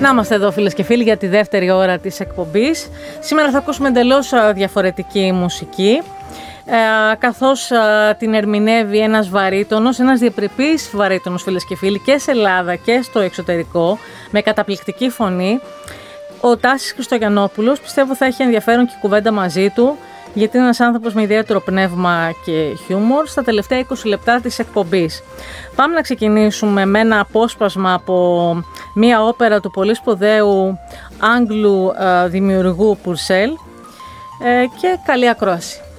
Να είμαστε εδώ φίλες και φίλοι για τη δεύτερη ώρα της εκπομπής. Σήμερα θα ακούσουμε εντελώς διαφορετική μουσική, καθώς την ερμηνεύει ένας βαρύτονος, ένας διαπρεπής βαρύτονος φίλες και φίλοι, και σε Ελλάδα και στο εξωτερικό, με καταπληκτική φωνή. Ο Τάσης Χριστογιαννόπουλος, πιστεύω θα έχει ενδιαφέρον και κουβέντα μαζί του, γιατί είναι ένας άνθρωπος με ιδιαίτερο πνεύμα και χιούμορ στα τελευταία 20 λεπτά της εκπομπής. Πάμε να ξεκινήσουμε με ένα απόσπασμα από μία όπερα του πολύ σπουδαίου Άγγλου δημιουργού Πουρσέλ και καλή ακρόαση.